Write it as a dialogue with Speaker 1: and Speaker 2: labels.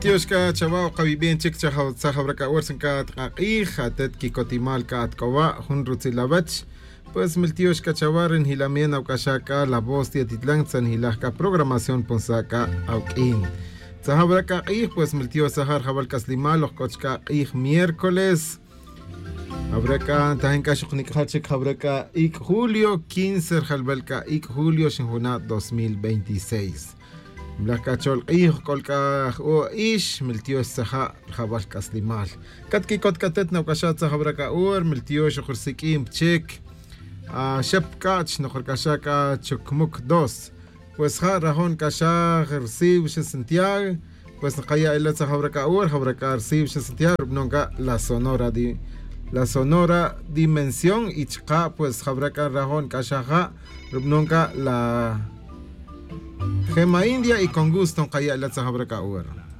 Speaker 1: Miltioshka Chabao Kabibien Chik Sahabraka Warsanka Atet Kikotimal Katkawa Hunrutzilabach. Pues Miltioshka Chawarin Hilamien Aukashaka La Voz de Titlanzan Hilaka Programación Ponsaka Aukin. Sahabraka pues Miltio Sahar Habalkas Limal Kochka miércoles. Habraka Tahenka Shuknikachik Habraka julio 15 Halbelka julio Shinhuna 2026. Mlakachol kolka o ish miltio saha Habalkas Limal. Katki kotkatet Naukashat Sahabraka miltio Shursikim Chek Shepkach Nohorkashaka Chukmuk 2. Pues Rajón Kasha Recibe Santiago. Pues Kaya el Sahabraka Habraka Recibe Santiago Nonga la sonora dimensión y chka pues Habraka Rajón Kashaja nunca la Gema India y con gusto Kaya el Sahabraka